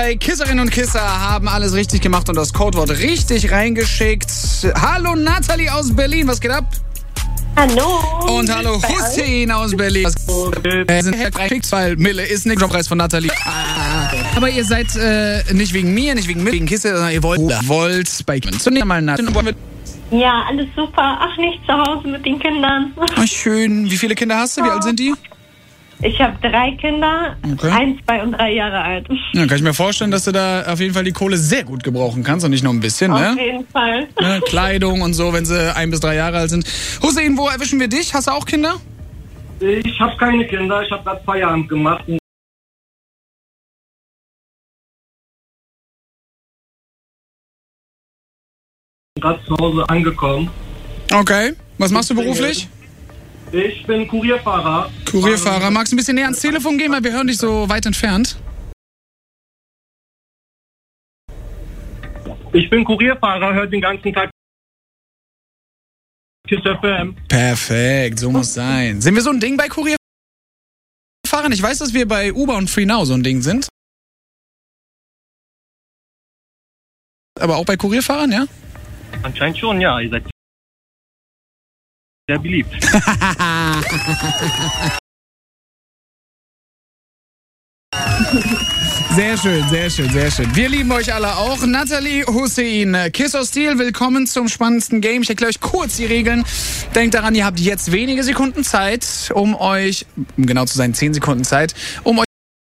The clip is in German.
2 Kisserinnen und Kisser haben alles richtig gemacht und das Codewort richtig reingeschickt. Hallo Nathalie aus Berlin, was geht ab? Hallo. Und hallo Hussein aus Berlin. Wir sind fix, weil Mille ist nicht Jobpreis von Nathalie. Aber ihr seid nicht wegen mir, nicht wegen Kisse, sondern ihr wollt bei zunächst mal Nathalie. Ja, alles super. Ach, nicht zu Hause mit den Kindern. Ach, schön. Wie viele Kinder hast du? Wie alt sind die? Ich habe 3 Kinder, Okay. 1, 2 und 3 Jahre alt. Ja, kann ich mir vorstellen, dass du da auf jeden Fall die Kohle sehr gut gebrauchen kannst und nicht nur ein bisschen, Auf ne? jeden Fall. Ne? Kleidung und so, wenn sie 1 bis 3 Jahre alt sind. Hussein, wo erwischen wir dich? Hast du auch Kinder? Ich habe keine Kinder, ich habe gerade Feierabend gemacht und gerade zu Hause angekommen. Okay. Was machst du beruflich? Ich bin Kurierfahrer. Kurierfahrer. Magst du ein bisschen näher ans Telefon gehen, weil wir hören dich so weit entfernt? Ich bin Kurierfahrer, höre den ganzen Tag Kiss FM. Perfekt, so muss sein. Sind wir so ein Ding bei Kurierfahrern? Ich weiß, dass wir bei Uber und FreeNow so ein Ding sind. Aber auch bei Kurierfahrern, ja? Anscheinend schon, ja. Ihr seid sehr beliebt. Sehr schön, sehr schön, sehr schön. Wir lieben euch alle auch. Nathalie, Hussein, Kiss or Steal, willkommen zum spannendsten Game. Ich erkläre euch kurz die Regeln. Denkt daran, ihr habt jetzt wenige Sekunden Zeit, um genau zu sein, 10 Sekunden Zeit, um euch